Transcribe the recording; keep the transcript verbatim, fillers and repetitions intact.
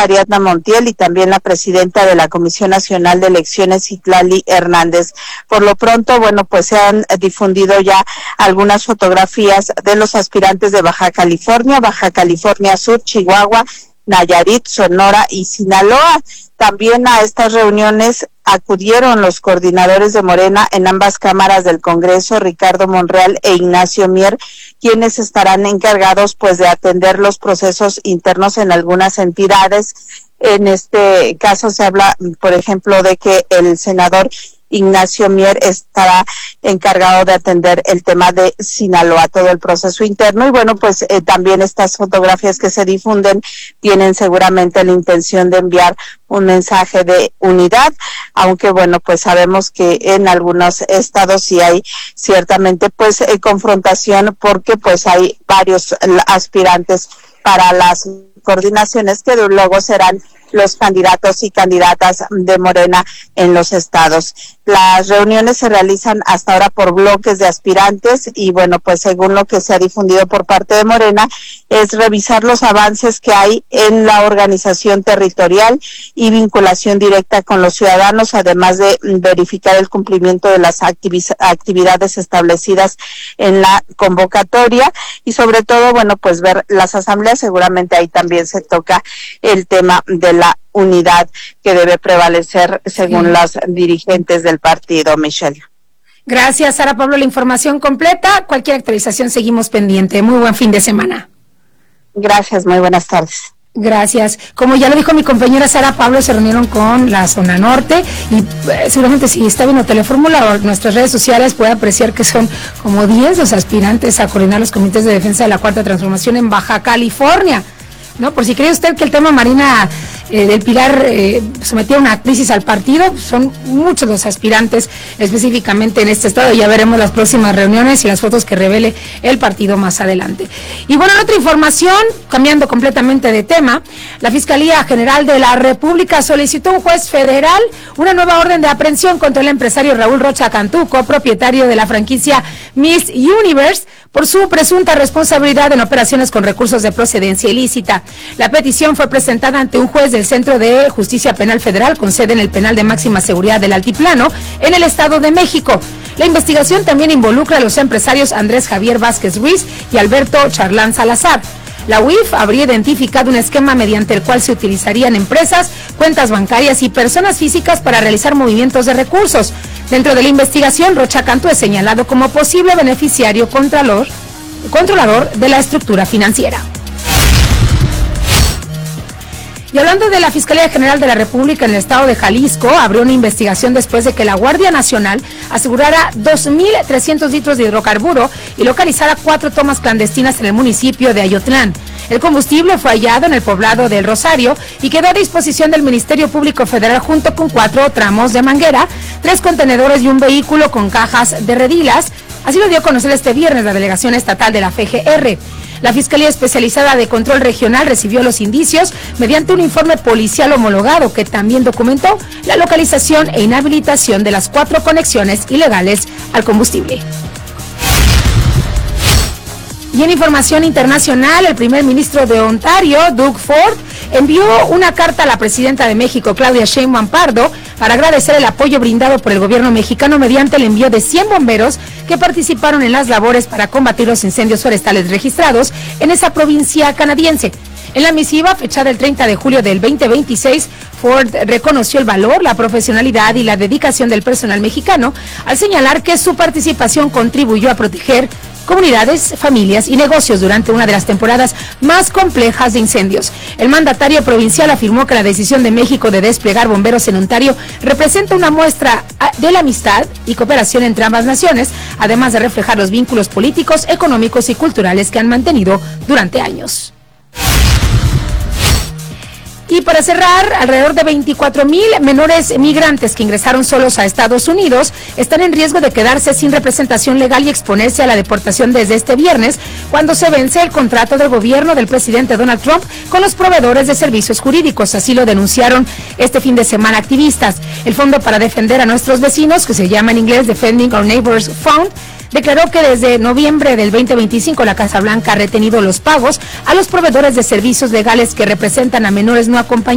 Ariadna Montiel, y también la presidenta de la Comisión Nacional de Elecciones, Citlali Hernández. Por lo pronto, bueno, pues se han difundido ya algunas fotografías de los aspirantes de Baja California, Baja California Sur, Chihuahua, Nayarit, Sonora y Sinaloa. También a estas reuniones acudieron los coordinadores de Morena en ambas cámaras del Congreso, Ricardo Monreal e Ignacio Mier, quienes estarán encargados pues de atender los procesos internos en algunas entidades. En este caso se habla, por ejemplo, de que el senador Ignacio Mier estará encargado de atender el tema de Sinaloa, todo el proceso interno. Y bueno, pues eh, también estas fotografías que se difunden tienen seguramente la intención de enviar un mensaje de unidad, aunque bueno, pues sabemos que en algunos estados sí hay ciertamente pues eh, confrontación, porque pues hay varios aspirantes para las coordinaciones que luego serán los candidatos y candidatas de Morena en los estados. Las reuniones se realizan hasta ahora por bloques de aspirantes y bueno, pues según lo que se ha difundido por parte de Morena, es revisar los avances que hay en la organización territorial y vinculación directa con los ciudadanos, además de verificar el cumplimiento de las activi- actividades establecidas en la convocatoria y sobre todo, bueno, pues ver las asambleas. Seguramente ahí también se toca el tema de la unidad que debe prevalecer según sí. Las dirigentes del partido, Michelle. Gracias, Sara Pablo, la información completa. Cualquier actualización seguimos pendiente. Muy buen fin de semana. Gracias, muy buenas tardes. Gracias. Como ya lo dijo mi compañera Sara Pablo, se reunieron con la zona norte y eh, seguramente si está viendo Telefórmula o nuestras redes sociales puede apreciar que son como diez los aspirantes a coordinar los comités de defensa de la Cuarta Transformación en Baja California. ¿No? Por si cree usted que el tema Marina eh, del Pilar eh, sometía una crisis al partido, son muchos los aspirantes específicamente en este estado. Ya veremos las próximas reuniones y las fotos que revele el partido más adelante. Y bueno, en otra información, cambiando completamente de tema, la Fiscalía General de la República solicitó a un juez federal una nueva orden de aprehensión contra el empresario Raúl Rocha Cantuco, propietario de la franquicia Miss Universe, por su presunta responsabilidad en operaciones con recursos de procedencia ilícita. La petición fue presentada ante un juez del Centro de Justicia Penal Federal con sede en el Penal de Máxima Seguridad del Altiplano, en el Estado de México. La investigación también involucra a los empresarios Andrés Javier Vázquez Ruiz y Alberto Charlán Salazar. La U I F habría identificado un esquema mediante el cual se utilizarían empresas, cuentas bancarias y personas físicas para realizar movimientos de recursos. Dentro de la investigación, Rocha Cantú es señalado como posible beneficiario controlador, controlador de la estructura financiera. Y hablando de la Fiscalía General de la República en el estado de Jalisco, abrió una investigación después de que la Guardia Nacional asegurara dos mil trescientos litros de hidrocarburo y localizara cuatro tomas clandestinas en el municipio de Ayotlán. El combustible fue hallado en el poblado del Rosario y quedó a disposición del Ministerio Público Federal junto con cuatro tramos de manguera, tres contenedores y un vehículo con cajas de redilas. Así lo dio a conocer este viernes la Delegación Estatal de la F G R. La Fiscalía Especializada de Control Regional recibió los indicios mediante un informe policial homologado que también documentó la localización e inhabilitación de las cuatro conexiones ilegales al combustible. Y en información internacional, el primer ministro de Ontario, Doug Ford, envió una carta a la presidenta de México, Claudia Sheinbaum Pardo, para agradecer el apoyo brindado por el gobierno mexicano mediante el envío de cien bomberos que participaron en las labores para combatir los incendios forestales registrados en esa provincia canadiense. En la misiva, fechada el treinta de julio del veinte veintiséis, Ford reconoció el valor, la profesionalidad y la dedicación del personal mexicano, al señalar que su participación contribuyó a proteger comunidades, familias y negocios durante una de las temporadas más complejas de incendios. El mandatario provincial afirmó que la decisión de México de desplegar bomberos en Ontario representa una muestra de la amistad y cooperación entre ambas naciones, además de reflejar los vínculos políticos, económicos y culturales que han mantenido durante años. Y para cerrar, alrededor de veinticuatro mil menores migrantes que ingresaron solos a Estados Unidos están en riesgo de quedarse sin representación legal y exponerse a la deportación desde este viernes, cuando se vence el contrato del gobierno del presidente Donald Trump con los proveedores de servicios jurídicos. Así lo denunciaron este fin de semana activistas. El Fondo para Defender a Nuestros Vecinos, que se llama en inglés Defending Our Neighbors Fund, declaró que desde noviembre del veinte veinticinco la Casa Blanca ha retenido los pagos a los proveedores de servicios legales que representan a menores no acompañados